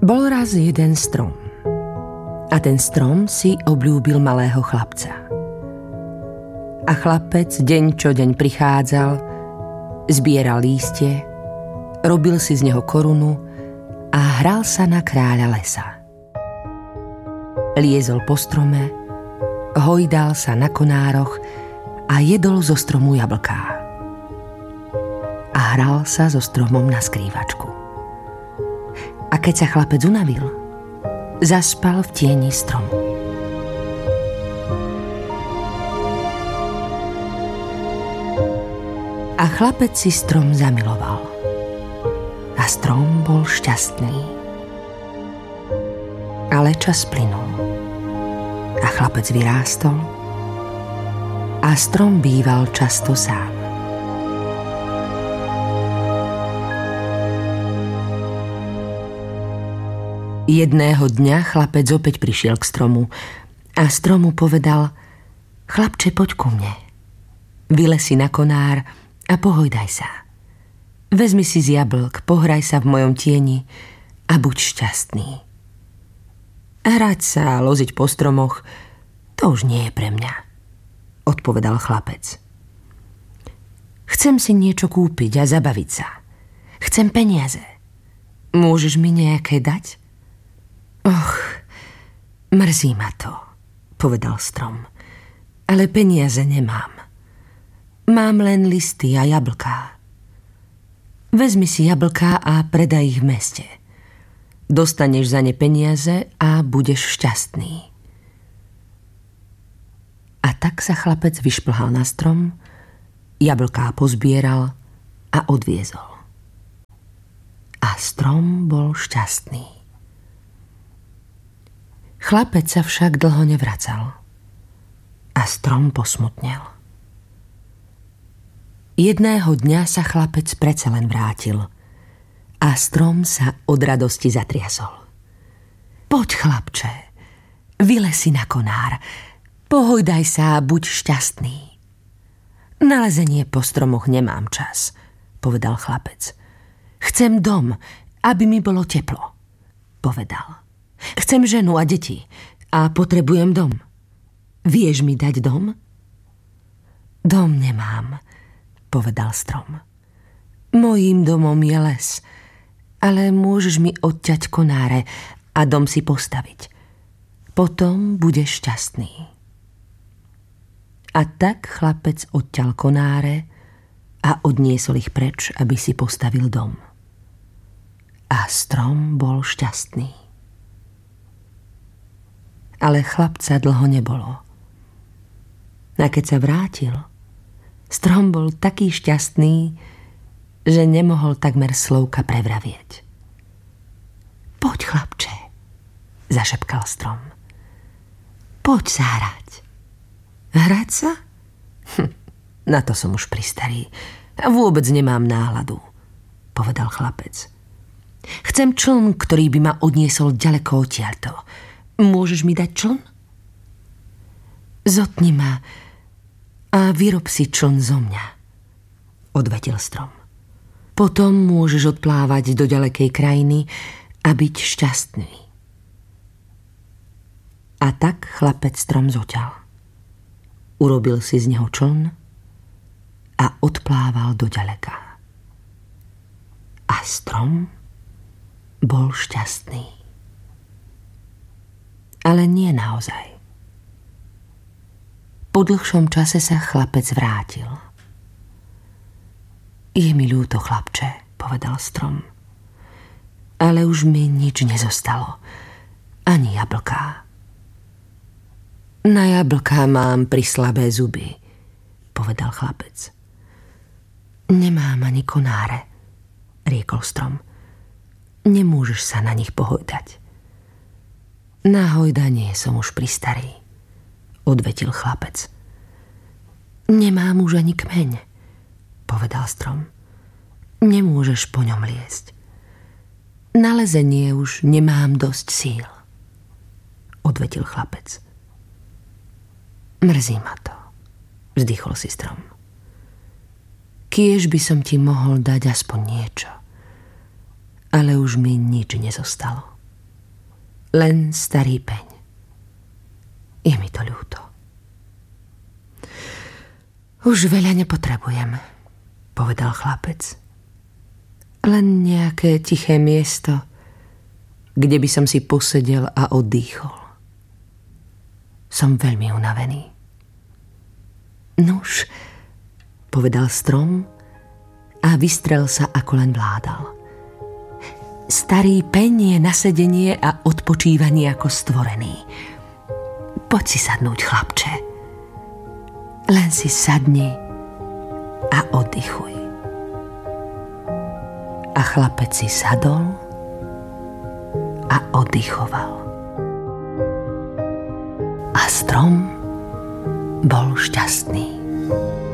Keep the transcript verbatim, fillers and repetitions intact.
Bol raz jeden strom. A ten strom si obľúbil malého chlapca. A chlapec deň čo deň prichádzal, zbieral lístie, robil si z neho korunu a hral sa na kráľa lesa. Liezol po strome, hojdal sa na konároch a jedol zo stromu jablká. A hral sa so stromom na skrývačku. A keď sa chlapec unavil, zaspal v tieni stromu. A chlapec si strom zamiloval. A strom bol šťastný. Ale čas plynul. A chlapec vyrástol. A strom býval často sám. Jedného dňa chlapec opäť prišiel k stromu a stromu povedal: Chlapče, poď ku mne. Vylez si na konár a pohojdaj sa. Vezmi si z jablk, pohraj sa v mojom tieni a buď šťastný. Hrať sa a loziť po stromoch, to už nie je pre mňa, odpovedal chlapec. Chcem si niečo kúpiť a zabaviť sa. Chcem peniaze. Môžeš mi nejaké dať? Och, mrzí ma to, povedal strom, ale peniaze nemám. Mám len listy a jablká. Vezmi si jablká a predaj ich v meste. Dostaneš za ne peniaze a budeš šťastný. A tak sa chlapec vyšplhal na strom, jablká pozbieral a odviezol. A strom bol šťastný. Chlapec sa však dlho nevracal a strom posmutnel. Jedného dňa sa chlapec predsa len vrátil a strom sa od radosti zatriasol. Poď, chlapče, vylez si na konár, pohojdaj sa a buď šťastný. Na lezenie po stromoch nemám čas, povedal chlapec. Chcem dom, aby mi bolo teplo, povedal. Chcem ženu a deti a potrebujem dom. Vieš mi dať dom? Dom nemám, povedal strom. Mojím domom je les, ale môžeš mi odťať konáre a dom si postaviť. Potom budeš šťastný. A tak chlapec odťal konáre a odniesol ich preč, aby si postavil dom. A strom bol šťastný. Ale chlapca dlho nebolo. A keď sa vrátil, strom bol taký šťastný, že nemohol takmer slovka prevravieť. Poď, chlapče, zašepkal strom. Poď sa hrať. Hrať sa? Hm, na to som už pristarý a vôbec nemám náladu, povedal chlapec. Chcem čln, ktorý by ma odniesol ďaleko odtiaľto. Môžeš mi dať čln? Zotni ma a vyrob si čln zo mňa, odvetil strom. Potom môžeš odplávať do ďalekej krajiny a byť šťastný. A tak chlapec strom zoťal. Urobil si z neho čln a odplával do ďaleka. A strom bol šťastný. Ale nie naozaj. Po dlhšom čase sa chlapec vrátil. Je mi ľúto, chlapče, povedal strom. Ale už mi nič nezostalo. Ani jablká. Na jablká mám prislabé zuby, povedal chlapec. Nemám ani konáre, riekol strom. Nemôžeš sa na nich pohojdať. Na hojdanie som už pristarý, odvetil chlapec. Nemám už ani kmeň, povedal strom. Nemôžeš po ňom liesť. Na lezenie už nemám dosť síl, odvetil chlapec. Mrzí ma to, vzdychol si strom. Kiež by som ti mohol dať aspoň niečo, ale už mi nič nezostalo. Len starý peň. Je mi to ľúto. Už veľa nepotrebujem, povedal chlapec. Len nejaké tiché miesto, kde by som si posedel a oddychol. Som veľmi unavený. Nuž, povedal strom a vystrel sa, ako len vládal. Starý peň je na sedenie a odpočívanie ako stvorený. Poď si sadnúť, chlapče. Len si sadni a oddychuj. A chlapec si sadol a oddychoval. A strom bol šťastný.